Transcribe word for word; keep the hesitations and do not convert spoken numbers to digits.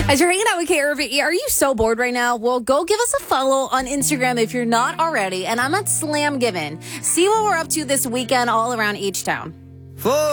As you're hanging out with K R V E, are you so bored right now? Well, go give us a follow on Instagram if you're not already. And I'm at Slam Given. See what we're up to this weekend all around H-Town. Four.